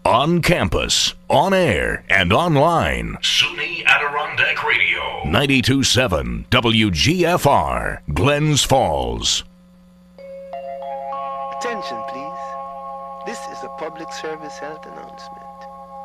On campus, on air, and online. SUNY Adirondack Radio. 92.7 WGFR, Glens Falls. Attention, please. This is a public service health announcement.